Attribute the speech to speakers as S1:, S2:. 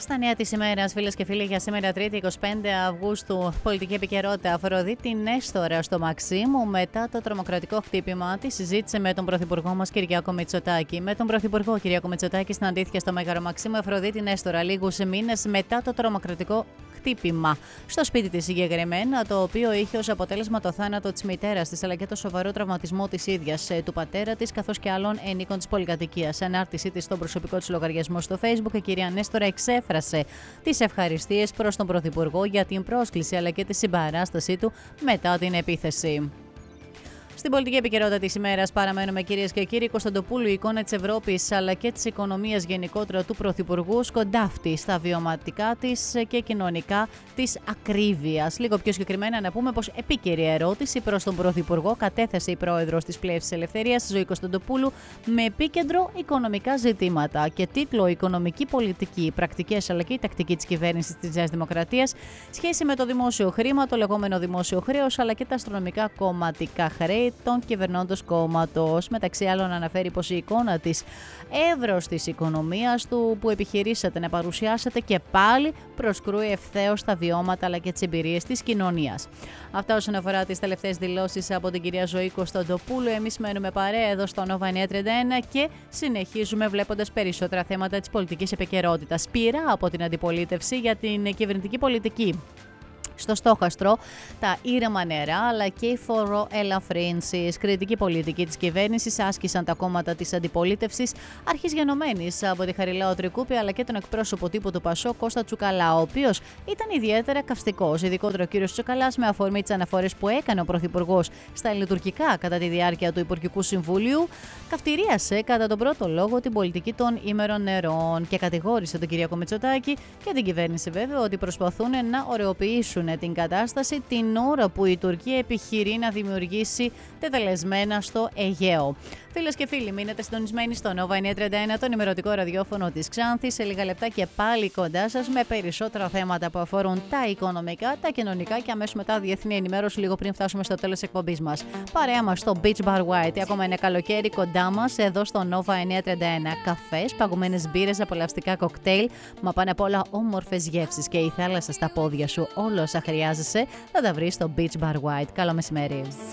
S1: Στα νέα της ημέρας, φίλες και φίλοι, για σήμερα Τρίτη 25 Αυγούστου, πολιτική επικαιρότητα. Αφροδίτη Νέστορα στο Μαξίμου μετά το τρομοκρατικό χτύπημα τη συζήτησε με τον Πρωθυπουργό μας Κυριάκο Μητσοτάκη. Με τον Πρωθυπουργό Κυριάκο Μητσοτάκη συναντήθηκε στο Μέγαρο Μαξίμου Αφροδίτη Νέστορα λίγους μήνες μετά το τρομοκρατικό χτύπημα. Στο σπίτι της συγκεκριμένα, το οποίο είχε ως αποτέλεσμα το θάνατο της μητέρας της αλλά και το σοβαρό τραυματισμό της ίδιας, του πατέρα της καθώς και άλλων ενίκων της πολυκατοικίας. Σε ανάρτησή της στον προσωπικό της λογαριασμό στο Facebook, η κυρία Νέστορα εξέφρασε τις ευχαριστίες προς τον Πρωθυπουργό για την πρόσκληση αλλά και τη συμπαράστασή του μετά την επίθεση. Στην πολιτική επικαιρότητα της ημέρας παραμένουμε, κυρίες και κύριοι. Κωνσταντοπούλου, η εικόνα της Ευρώπης αλλά και της οικονομίας γενικότερα του Πρωθυπουργού σκοντάφτει στα βιωματικά της και κοινωνικά της ακρίβειας. Λίγο πιο συγκεκριμένα να πούμε πως επίκαιρη ερώτηση προς τον Πρωθυπουργό κατέθεσε η πρόεδρος της Πλεύσης Ελευθερίας, Ζωή Κωνσταντοπούλου, με επίκεντρο οικονομικά ζητήματα και τίτλο «Οικονομική πολιτική, οι πρακτικές αλλά και η τακτική της κυβέρνησης της Νέας Δημοκρατίας, σχέση με το δημόσιο χρήμα, το λεγόμενο δημόσιο χρέος αλλά και τα αστρονομικά κομματικά χρέη των κυβερνώντος κόμματος». Μεταξύ άλλων, αναφέρει πως η εικόνα της εύρωστης οικονομίας του που επιχειρήσατε να παρουσιάσετε και πάλι προσκρούει ευθέως τα βιώματα αλλά και τις εμπειρίες της κοινωνίας. Αυτά όσον αφορά τις τελευταίες δηλώσεις από την κυρία Ζωή Κωνσταντοπούλου. Εμείς μένουμε παρέα εδώ στο Nova 931 και συνεχίζουμε βλέποντας περισσότερα θέματα της πολιτικής επικαιρότητας. Πείρα από την αντιπολίτευση για την κυβερνητική πολιτική. Στο στόχαστρο, τα ήρεμα νερά αλλά και οι φοροελαφρύνσεις. Κριτική πολιτική της κυβέρνησης άσκησαν τα κόμματα της αντιπολίτευσης, αρχής γενομένης από τη Χαριλάου Τρικούπη αλλά και τον εκπρόσωπο τύπου του Πασό Κώστα Τσουκαλά, ο οποίος ήταν ιδιαίτερα καυστικός. Ειδικότερα ο κύριος Τσουκαλάς, με αφορμή τις αναφορές που έκανε ο Πρωθυπουργός στα λειτουργικά κατά τη διάρκεια του Υπουργικού Συμβουλίου, καυτηρίασε κατά τον πρώτο λόγο την πολιτική των ήμερων νερών και κατηγόρησε τον Κυριάκο Μητσοτάκη και την κυβέρνηση βέβαια ότι προσπαθούν να ωρεοποιήσουν την κατάσταση την ώρα που η Τουρκία επιχειρεί να δημιουργήσει τετελεσμένα στο Αιγαίο. Φίλες και φίλοι, μείνετε συντονισμένοι στο Nova 931, το ενημερωτικό ραδιόφωνο της Ξάνθης. Σε λίγα λεπτά και πάλι κοντά σας με περισσότερα θέματα που αφορούν τα οικονομικά, τα κοινωνικά και αμέσως μετά διεθνή ενημέρωση λίγο πριν φτάσουμε στο τέλος της εκπομπής μας. Παρέα μας στο Beach Bar White, ακόμα είναι καλοκαίρι κοντά μας εδώ στο Nova 931. Καφές, παγωμένες μπύρες, απολαυστικά κοκτέιλ, μα πάνω απ' όλα όμορφες γεύσεις και η θάλασσα στα πόδια σου. Όλα όσα χρειάζεσαι θα τα βρεις στο Beach Bar White. Καλό μεσημέρι.